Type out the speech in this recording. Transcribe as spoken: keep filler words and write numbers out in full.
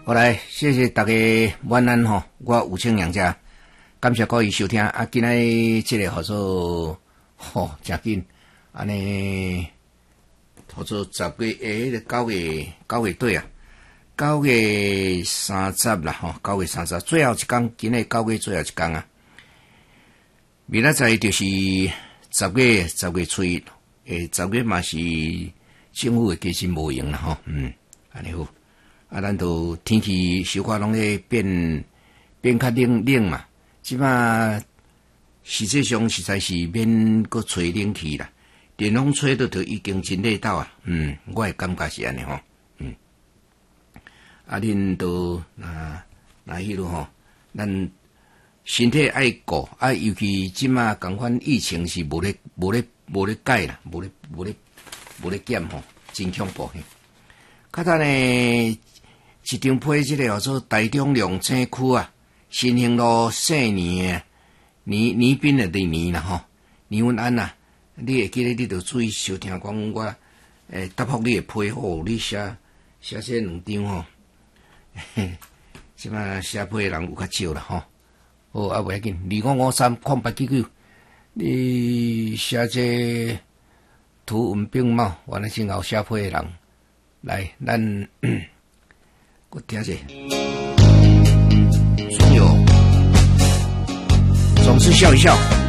好来，谢谢大家晚安吼，我有请杨家，感谢各位收听啊！今仔这个合作吼真紧，安尼合作十月诶，迄个九月九月底啊，九月三十啦吼，九月三十最后一天，今日九月最后一天啊。明仔载就是十月十月初一，诶，十月嘛是政府诶，其实无用啦吼，嗯，安尼好。啊，咱都天气小可拢咧变变较冷冷嘛，即马实际上实在是免搁吹冷气啦，电风吹到就已经真热到啊，嗯，我诶感觉是安尼吼，嗯，啊，恁都啊那迄落吼，咱身体爱顾啊，尤其即马共款疫情是无咧无咧无咧改啦，无咧无咧无咧减吼，真恐怖嘿，较早呢。一张批即个叫做台中龙井区啊，新兴路四年倪倪斌的第年啦吼，倪文安呐，你会记得你着注意收听讲我诶答复你的批号，你写写这两张吼，即摆写批的人有较少啦吼，好啊，袂要紧，二五五三空八九九，你写这图文并茂，完了之后写批的人来，咱。我听者，总有总是笑一笑。